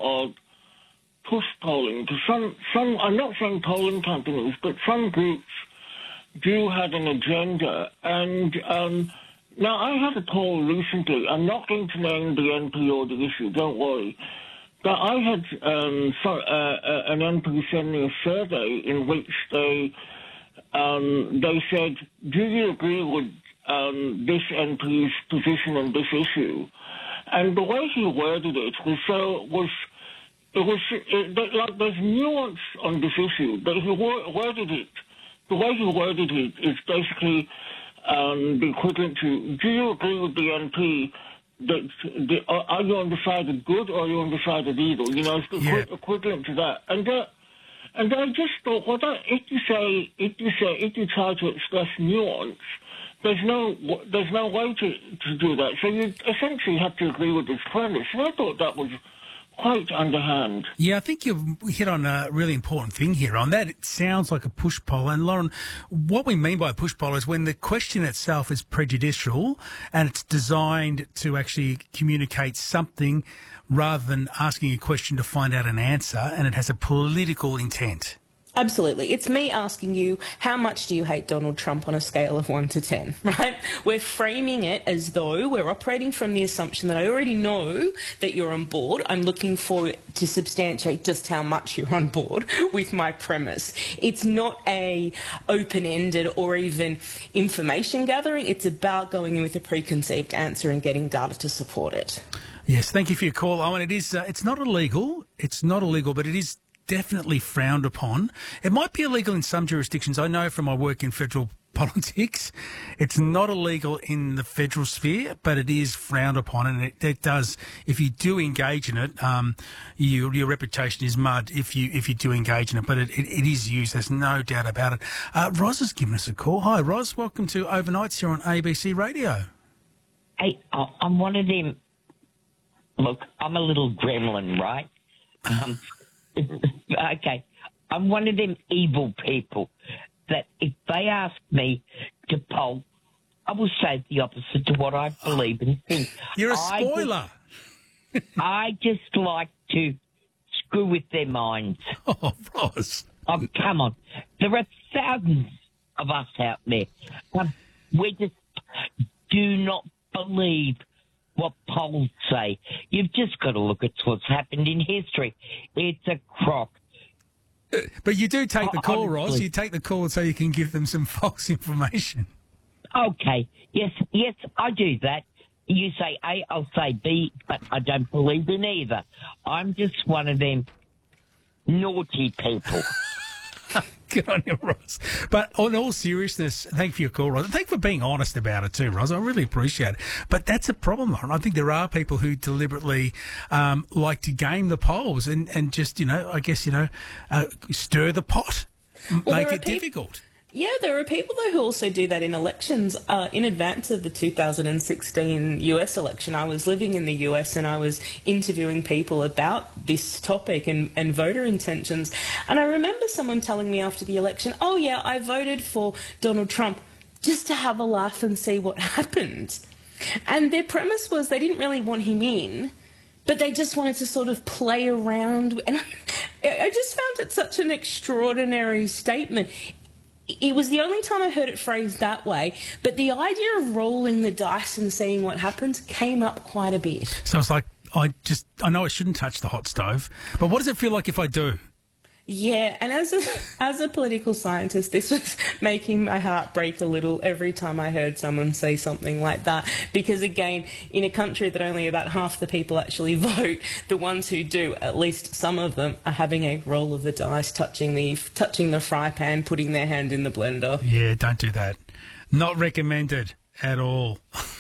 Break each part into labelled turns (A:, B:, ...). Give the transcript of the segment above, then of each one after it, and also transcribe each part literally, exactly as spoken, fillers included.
A: of push polling. Some, some, I'm not saying polling companies, but some groups do have an agenda. And um, now I had a poll recently. I'm not going to name the M P or the issue, don't worry. But I had um, so, uh, uh, an M P send me a survey in which they um, they said, do you agree with um, this M P's position on this issue? And the way he worded it was so was it was it, like there's nuance on this issue, but he worded it. The way he worded it is basically um, the equivalent to, do you agree with the M P that the, are you on the side of good or are you on the side of evil? You know, it's the
B: yeah.
A: equivalent to that. And uh, and I just thought, well, that, if you say if you say if you try to express nuance, there's no there's no way to to do that. So you essentially have to agree with his premise. And I thought that was quite underhand.
B: Yeah, I think you've hit on a really important thing here. On that, it sounds like a push poll. And Lauren, what we mean by a push poll is when the question itself is prejudicial and it's designed to actually communicate something rather than asking a question to find out an answer, and it has a political intent.
C: Absolutely. It's me asking you, how much do you hate Donald Trump on a scale of one to ten, right? We're framing it as though we're operating from the assumption that I already know that you're on board. I'm looking for to substantiate just how much you're on board with my premise. It's not a open-ended or even information gathering. It's about going in with a preconceived answer and getting data to support it.
B: Yes, thank you for your call, Owen. It is, uh, it's not illegal. It's not illegal, but it is definitely frowned upon. It might be illegal in some jurisdictions. I know from my work in federal politics, it's not illegal in the federal sphere, but it is frowned upon, and it, it does. If you do engage in it, um, you, your reputation is mud. If you if you do engage in it, but it, it, it is used. There's no doubt about it. Uh, Roz has given us a call. Hi, Roz. Welcome to Overnights here on A B C Radio.
D: Hey, I'm one of them. Look, I'm a little gremlin, right? Um, okay, I'm one of them evil people that if they ask me to poll, I will say the opposite to what I believe and think.
B: You're a
D: I
B: spoiler.
D: Just, I just like to screw with their minds.
B: Oh, Ross.
D: Oh, come on. There are thousands of us out there. Um, we just do not believe what polls say. You've just got to look at what's happened in history. It's a crock.
B: But you do take the call,
D: Honestly.
B: Ross. You take the call so you can give them some false information.
D: Okay. Yes, yes, I do that. You say A, I'll say B, but I don't believe in either. I'm just one of them naughty people.
B: Good on you, Ross. But on all seriousness, thank you for your call, Ross. Thank you for being honest about it too, Ross. I really appreciate it. But that's a problem, Lauren. I think there are people who deliberately um, like to game the polls and, and just, you know, I guess, you know, uh, stir the pot,
C: Well,
B: make
C: there are
B: it
C: peop-
B: difficult.
C: Yeah, there are people though who also do that in elections. Uh, in advance of the two thousand sixteen U S election, I was living in the U S and I was interviewing people about this topic and, and voter intentions. And I remember someone telling me after the election, oh yeah, I voted for Donald Trump just to have a laugh and see what happened. And their premise was they didn't really want him in, but they just wanted to sort of play around. And I just found it such an extraordinary statement. It was the only time I heard it phrased that way, but the idea of rolling the dice and seeing what happens came up quite a bit.
B: So it's like, I just, I know I shouldn't touch the hot stove, but what does it feel like if I do?
C: Yeah, and as a, as a political scientist, this was making my heart break a little every time I heard someone say something like that. Because again, in a country that only about half the people actually vote, the ones who do, at least some of them, are having a roll of the dice, touching the touching the fry pan, putting their hand in the blender.
B: Yeah, don't do that. Not recommended at all.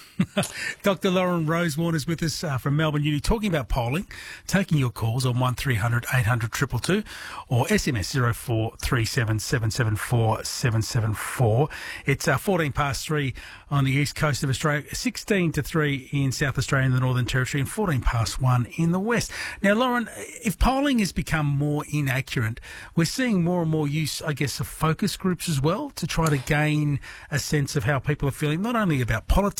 B: Doctor Lauren Rosewarne is with us uh, from Melbourne Uni, talking about polling, taking your calls on one three hundred eight hundred two two two or S M S zero four three seven seven seven four seven seven four. It's uh, fourteen past three on the east coast of Australia, sixteen to three in South Australia and the Northern Territory, and fourteen past one in the west. Now, Lauren, if polling has become more inaccurate, we're seeing more and more use, I guess, of focus groups as well to try to gain a sense of how people are feeling, not only about politics, but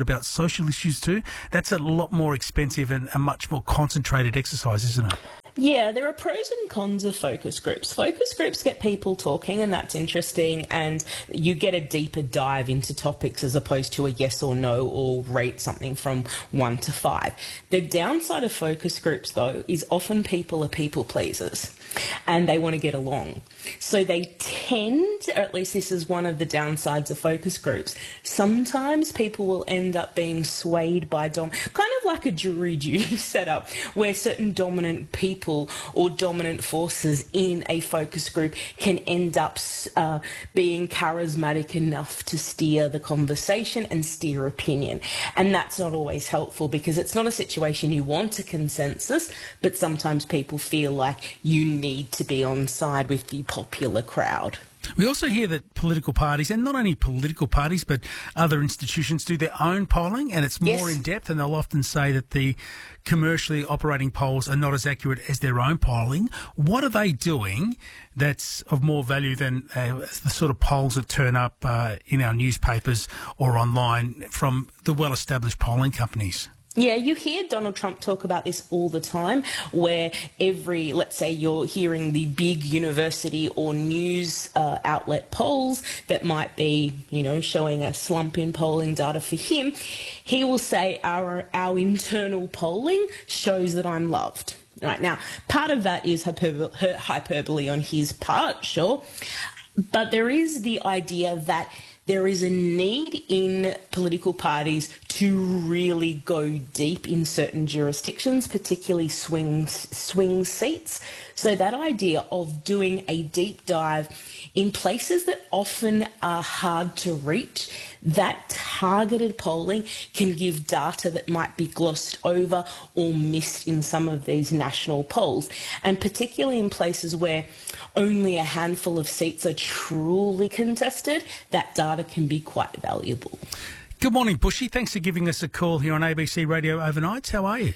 B: about social issues too? That's a lot more expensive and a much more concentrated exercise, isn't it?
C: Yeah, there are pros and cons of focus groups. Focus groups get people talking, and that's interesting, and you get a deeper dive into topics as opposed to a yes or no or rate something from one to five. The downside of focus groups, though, is often people are people pleasers and they want to get along. So they tend, or at least this is one of the downsides of focus groups, sometimes people will end up being swayed by dom, kind of like a jury duty setup where certain dominant people or dominant forces in a focus group can end up uh, being charismatic enough to steer the conversation and steer opinion. And that's not always helpful because it's not a situation you want a consensus, but sometimes people feel like you need to be on side with the popular crowd.
B: We also hear that political parties, and not only political parties, but other institutions do their own polling, and it's more
C: Yes.
B: in depth, and they'll often say that the commercially operating polls are not as accurate as their own polling. What are they doing that's of more value than uh, the sort of polls that turn up uh, in our newspapers or online from the well-established polling companies?
C: Yeah, you hear Donald Trump talk about this all the time, where every, let's say you're hearing the big university or news uh, outlet polls that might be, you know, showing a slump in polling data for him, he will say our, our internal polling shows that I'm loved. Right now, part of that is hyperbole, hyperbole on his part, sure, but there is the idea that there is a need in political parties to really go deep in certain jurisdictions, particularly swing, swing seats. So that idea of doing a deep dive in places that often are hard to reach, that targeted polling can give data that might be glossed over or missed in some of these national polls. And particularly in places where only a handful of seats are truly contested, that data can be quite valuable.
B: Good morning, Bushy. Thanks for giving us a call here on A B C Radio Overnights. How are you?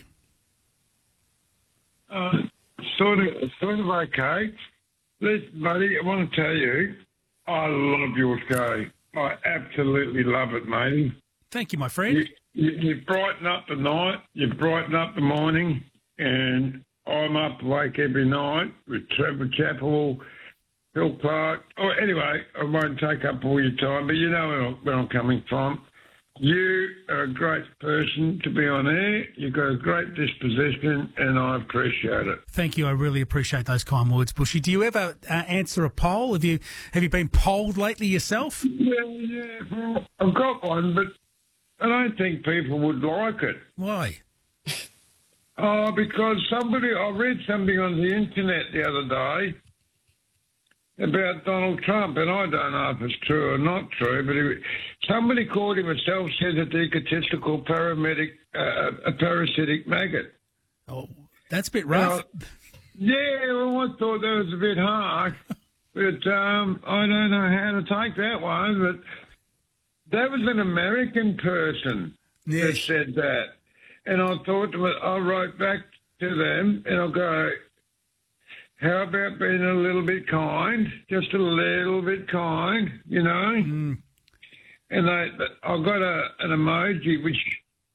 E: Uh, sort of, sort of okay. Listen, buddy, I want to tell you, I love your show. I absolutely love it, matey.
B: Thank you, my friend.
E: You, you, you brighten up the night, you brighten up the morning, and I'm up awake every night with Trevor Chappell, Phil Clark. Oh, anyway, I won't take up all your time, but you know where I'm, where I'm coming from. You are a great person to be on air. You've got a great disposition, and I appreciate it.
B: Thank you. I really appreciate those kind words, Bushy. Do you ever uh, answer a poll? Have you have you been polled lately yourself?
E: Yeah, yeah. Well, I've got one, but I don't think people would like it.
B: Why?
E: Oh, because somebody, I read something on the internet the other day about Donald Trump, and I don't know if it's true or not true, but he, somebody called him a self-centered, egotistical, paramedic, uh, a parasitic maggot.
B: Oh, that's a bit rough.
E: Now, yeah, well, I thought that was a bit harsh, but um, I don't know how to take that one, but that was an American person
B: Yes.
E: that said that. And I thought, to it, I wrote back to them, and I'll go, how about being a little bit kind, just a little bit kind, you know?
B: Mm.
E: And they, I got a, an emoji which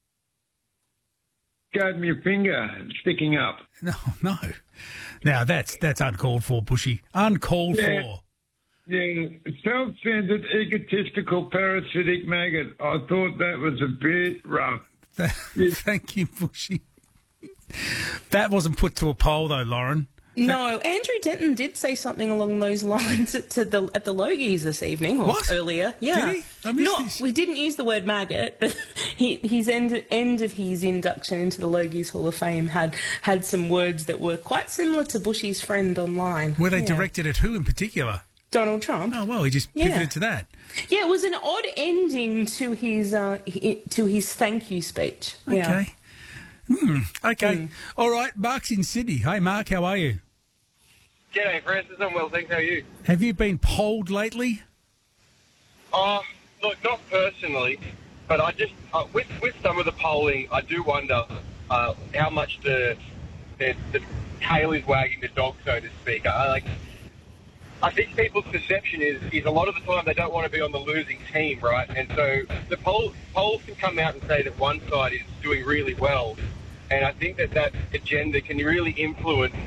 E: gave me a finger sticking up.
B: No, no. Now, that's that's uncalled for, Bushy. Uncalled
E: Yeah.
B: for.
E: Yeah, self-centered, egotistical, parasitic maggot. I thought that was a bit rough.
B: Thank you, Bushy. That wasn't put to a poll, though, Lauren.
C: No, Andrew Denton did say something along those lines at, to the, at the Logies this evening, or
B: What?
C: earlier. Yeah.
B: Did he? I missed
C: Not,
B: this.
C: we didn't use the word maggot, but he, his end, end of his induction into the Logies Hall of Fame had, had some words that were quite similar to Bushy's friend online.
B: Were they
C: Yeah.
B: directed at who in particular?
C: Donald Trump.
B: Oh, well, he just
C: Yeah.
B: pivoted to that.
C: Yeah, it was an odd ending to his uh, hi- to his thank you speech. Yeah.
B: Okay. Hmm. Okay.
C: Hmm.
B: All right. Mark's in Sydney. Hey, Mark, how are you?
F: G'day, Francis. I'm well, thanks. How are you?
B: Have you been polled lately?
F: Oh, look, not personally, but I just, uh, with with some of the polling, I do wonder uh, how much the, the the tail is wagging the dog, so to speak. I like I think people's perception is, is a lot of the time they don't want to be on the losing team, right? And so the poll, polls can come out and say that one side is doing really well. And I think that that agenda can really influence